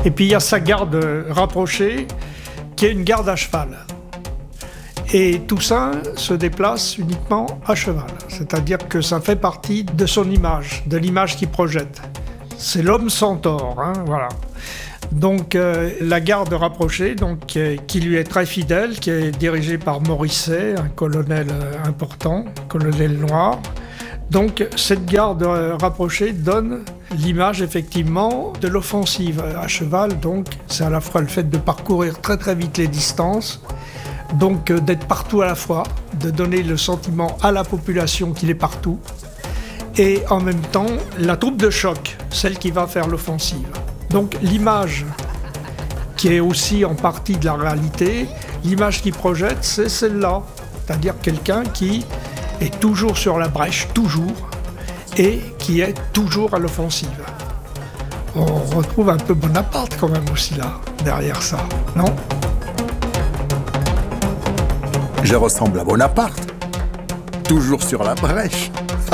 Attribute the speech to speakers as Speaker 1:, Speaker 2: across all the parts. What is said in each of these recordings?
Speaker 1: Et puis il y a sa garde rapprochée, qui est une garde à cheval. Et Toussaint se déplace uniquement à cheval. C'est-à-dire que ça fait partie de son image, de l'image qu'il projette. C'est l'homme centaure, voilà. Donc la garde rapprochée, qui lui est très fidèle, qui est dirigée par Morisset, un colonel important, colonel noir. Donc cette garde rapprochée donne l'image effectivement de l'offensive à cheval. Donc c'est à la fois le fait de parcourir très très vite les distances, donc d'être partout à la fois, de donner le sentiment à la population qu'il est partout, et en même temps la troupe de choc, celle qui va faire l'offensive. Donc l'image qui est aussi en partie de la réalité, l'image qu'il projette, c'est celle-là, c'est-à-dire quelqu'un qui est toujours sur la brèche, toujours, et qui est toujours à l'offensive. On retrouve un peu Bonaparte quand même aussi là, derrière ça, non ?
Speaker 2: Je ressemble à Bonaparte, toujours sur la brèche.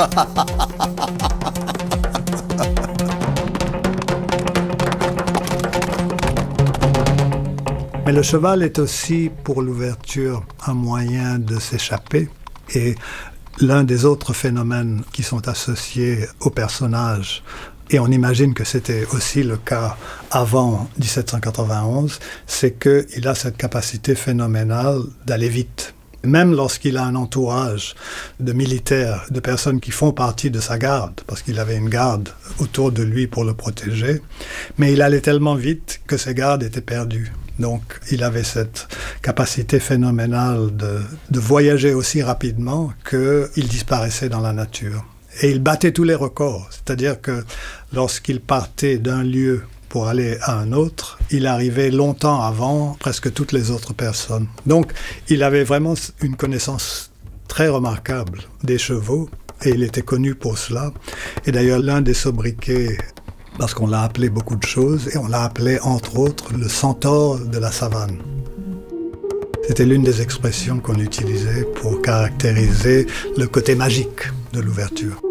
Speaker 3: Mais le cheval est aussi, pour l'ouverture, un moyen de s'échapper. Et l'un des autres phénomènes qui sont associés au personnage, et on imagine que c'était aussi le cas avant 1791, c'est qu'il a cette capacité phénoménale d'aller vite. Même lorsqu'il a un entourage de militaires, de personnes qui font partie de sa garde, parce qu'il avait une garde autour de lui pour le protéger, mais il allait tellement vite que ses gardes étaient perdus. Donc, il avait cette capacité phénoménale de voyager aussi rapidement qu'il disparaissait dans la nature. Et il battait tous les records. C'est-à-dire que lorsqu'il partait d'un lieu pour aller à un autre, il arrivait longtemps avant presque toutes les autres personnes. Donc, il avait vraiment une connaissance très remarquable des chevaux, et il était connu pour cela. Et d'ailleurs, l'un des sobriquets, parce qu'on l'a appelé beaucoup de choses, et on l'a appelé, entre autres, le centaure de la savane. C'était l'une des expressions qu'on utilisait pour caractériser le côté magique de l'ouverture.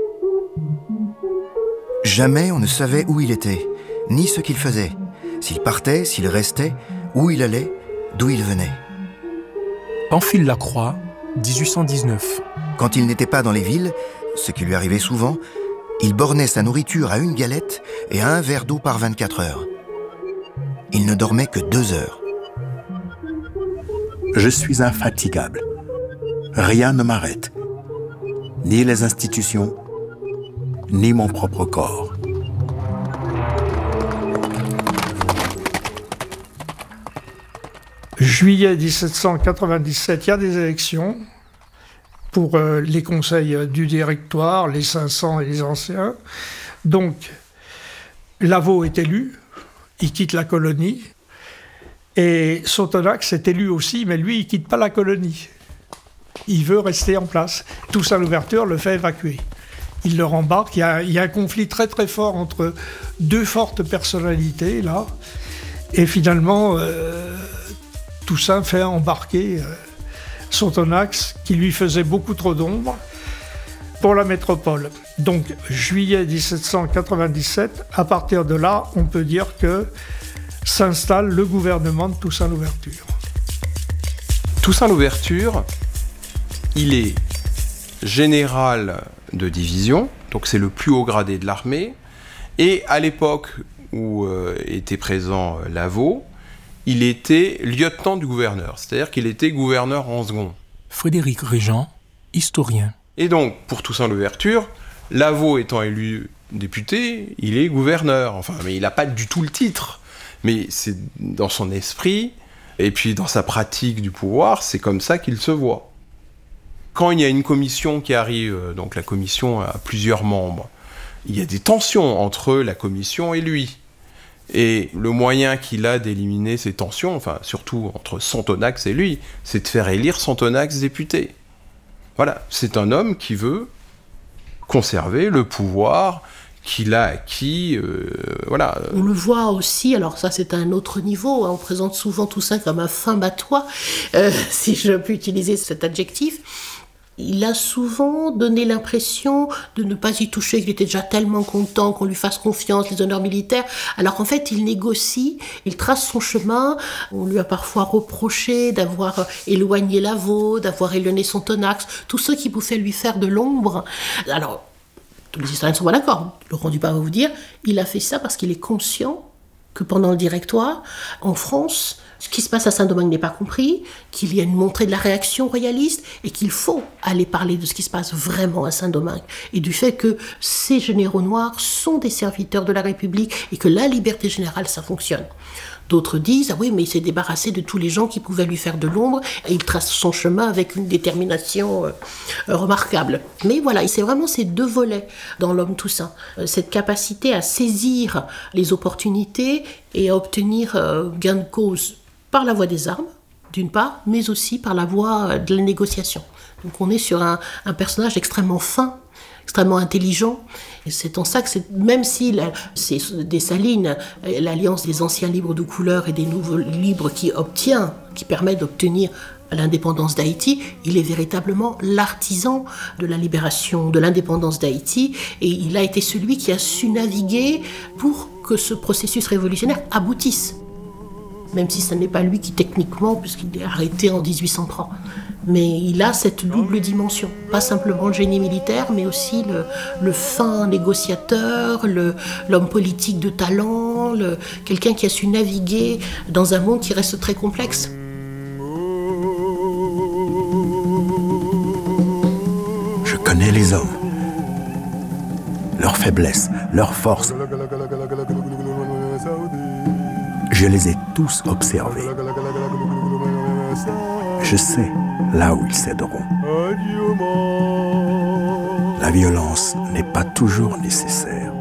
Speaker 4: Jamais on ne savait où il était, ni ce qu'il faisait, s'il partait, s'il restait, où il allait, d'où il venait.
Speaker 5: Pamphile Lacroix, 1819.
Speaker 4: Quand il n'était pas dans les villes, ce qui lui arrivait souvent, il bornait sa nourriture à une galette et à un verre d'eau par 24 heures. Il ne dormait que 2 heures.
Speaker 2: Je suis infatigable. Rien ne m'arrête. Ni les institutions, ni mon propre corps.
Speaker 1: Juillet 1797, il y a des élections pour les conseils du directoire, les 500 et les anciens. Donc, Lavaux est élu, il quitte la colonie, et Sonthonax est élu aussi, mais lui, il ne quitte pas la colonie. Il veut rester en place. Toussaint Louverture le fait évacuer. Il le rembarque. Il y a un conflit très très fort entre deux fortes personnalités, là. Et finalement, Toussaint fait embarquer Sonthonax, qui lui faisait beaucoup trop d'ombre, pour la métropole. Donc, juillet 1797, à partir de là, on peut dire que s'installe le gouvernement de Toussaint Louverture.
Speaker 6: Toussaint Louverture, il est général de division, donc c'est le plus haut gradé de l'armée, et à l'époque où était présent Lavaux, il était lieutenant du gouverneur, c'est-à-dire qu'il était gouverneur en second.
Speaker 5: Frédéric Régent, historien.
Speaker 6: Et donc, pour Toussaint Louverture, Lavaux étant élu député, il est gouverneur, enfin, mais il n'a pas du tout le titre. Mais c'est dans son esprit, et puis dans sa pratique du pouvoir, c'est comme ça qu'il se voit. Quand il y a une commission qui arrive, donc la commission a plusieurs membres, il y a des tensions entre la commission et lui. Et le moyen qu'il a d'éliminer ces tensions, enfin surtout entre Sonthonax et lui, c'est de faire élire Sonthonax député. Voilà, c'est un homme qui veut conserver le pouvoir qu'il a acquis, voilà.
Speaker 7: On le voit aussi, alors ça c'est un autre niveau, on présente souvent tout ça comme un fin batois, si je peux utiliser cet adjectif. Il a souvent donné l'impression de ne pas y toucher, qu'il était déjà tellement content qu'on lui fasse confiance, les honneurs militaires, alors qu'en fait il négocie, il trace son chemin. On lui a parfois reproché d'avoir éloigné Lavaux, d'avoir éloigné Sonthonax, tous ceux qui pouvaient lui faire de l'ombre. Alors, tous les historiens ne sont pas d'accord. Laurent Dupin va vous dire, il a fait ça parce qu'il est conscient que pendant le Directoire, en France, ce qui se passe à Saint-Domingue n'est pas compris, qu'il y a une montée de la réaction royaliste et qu'il faut aller parler de ce qui se passe vraiment à Saint-Domingue et du fait que ces généraux noirs sont des serviteurs de la République et que la liberté générale, ça fonctionne. D'autres disent, ah oui, mais il s'est débarrassé de tous les gens qui pouvaient lui faire de l'ombre et il trace son chemin avec une détermination remarquable. Mais voilà, c'est vraiment ces deux volets dans l'homme Toussaint. Cette capacité à saisir les opportunités et à obtenir gain de cause par la voie des armes, d'une part, mais aussi par la voie de la négociation. Donc on est sur un personnage extrêmement fin, extrêmement intelligent. Et c'est en ça que, même si c'est Dessalines, l'alliance des anciens libres de couleur et des nouveaux libres qui permet d'obtenir l'indépendance d'Haïti, il est véritablement l'artisan de la libération, de l'indépendance d'Haïti, et il a été celui qui a su naviguer pour que ce processus révolutionnaire aboutisse. Même si ce n'est pas lui qui, techniquement, puisqu'il est arrêté en 1803. Mais il a cette double dimension. Pas simplement le génie militaire, mais aussi le fin négociateur, l'homme politique de talent, quelqu'un qui a su naviguer dans un monde qui reste très complexe.
Speaker 2: Je connais les hommes, leurs faiblesses, leurs forces. Je les ai tous observés. Je sais là où ils céderont. La violence n'est pas toujours nécessaire.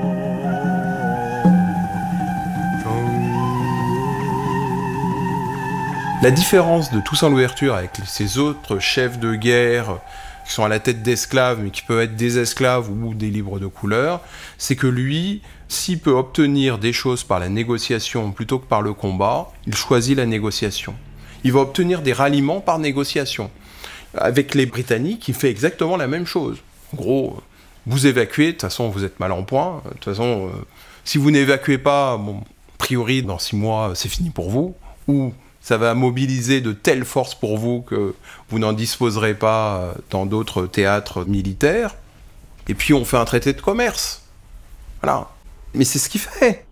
Speaker 6: La différence de Toussaint Louverture avec ces autres chefs de guerre qui sont à la tête d'esclaves, mais qui peuvent être des esclaves ou des libres de couleur, c'est que lui, s'il peut obtenir des choses par la négociation plutôt que par le combat, il choisit la négociation. Il va obtenir des ralliements par négociation. Avec les Britanniques, il fait exactement la même chose. En gros, vous évacuez, de toute façon, vous êtes mal en point. De toute façon, si vous n'évacuez pas, bon, a priori, dans 6 mois, c'est fini pour vous. Ou ça va mobiliser de telles forces pour vous que vous n'en disposerez pas dans d'autres théâtres militaires. Et puis, on fait un traité de commerce. Voilà. Mais c'est ce qu'il fait.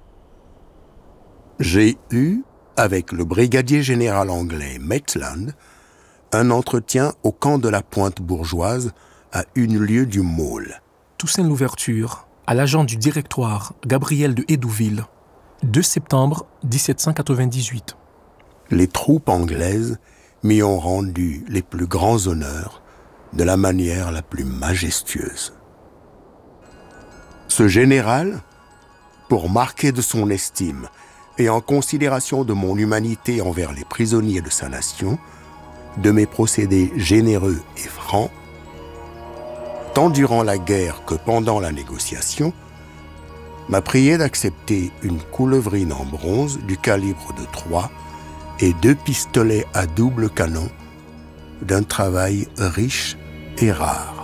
Speaker 2: J'ai eu, avec le brigadier général anglais Maitland, un entretien au camp de la Pointe bourgeoise à 1 lieue du Maule.
Speaker 5: Toussaint Louverture, à l'agent du Directoire Gabriel de Hédouville, 2 septembre 1798.
Speaker 2: Les troupes anglaises m'y ont rendu les plus grands honneurs de la manière la plus majestueuse. Ce général, pour marquer de son estime et en considération de mon humanité envers les prisonniers de sa nation, de mes procédés généreux et francs, tant durant la guerre que pendant la négociation, m'a prié d'accepter une coulevrine en bronze du calibre de 3 et 2 pistolets à double canon d'un travail riche et rare.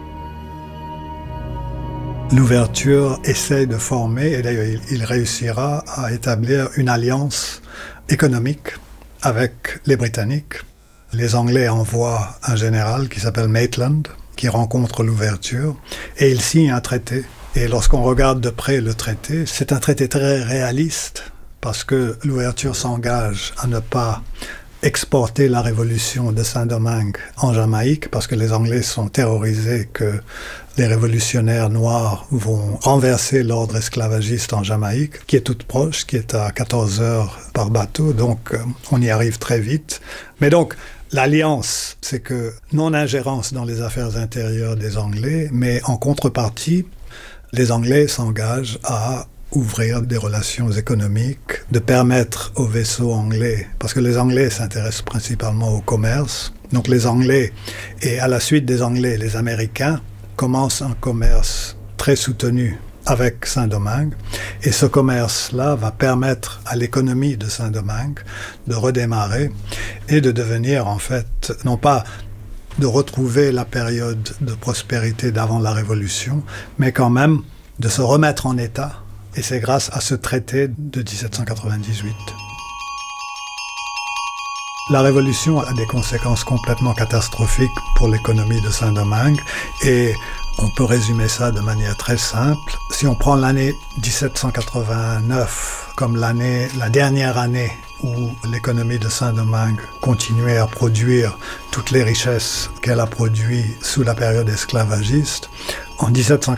Speaker 3: Louverture essaie de former, et d'ailleurs il réussira à établir une alliance économique avec les Britanniques. Les Anglais envoient un général qui s'appelle Maitland, qui rencontre Louverture, et il signe un traité. Et lorsqu'on regarde de près le traité, c'est un traité très réaliste, parce que Louverture s'engage à ne pas exporter la révolution de Saint-Domingue en Jamaïque, parce que les Anglais sont terrorisés que les révolutionnaires noirs vont renverser l'ordre esclavagiste en Jamaïque, qui est toute proche, qui est à 14 heures par bateau, donc on y arrive très vite. Mais donc, l'alliance, c'est que non-ingérence dans les affaires intérieures des Anglais, mais en contrepartie, les Anglais s'engagent à ouvrir des relations économiques, de permettre aux vaisseaux anglais, parce que les Anglais s'intéressent principalement au commerce, donc les Anglais, et à la suite des Anglais, les Américains, commencent un commerce très soutenu avec Saint-Domingue, et ce commerce-là va permettre à l'économie de Saint-Domingue de redémarrer et de devenir en fait, non pas de retrouver la période de prospérité d'avant la Révolution, mais quand même de se remettre en état. Et c'est grâce à ce traité de 1798. La Révolution a des conséquences complètement catastrophiques pour l'économie de Saint-Domingue et on peut résumer ça de manière très simple. Si on prend l'année 1789 comme la dernière année où l'économie de Saint-Domingue continuait à produire toutes les richesses qu'elle a produites sous la période esclavagiste, en 1789,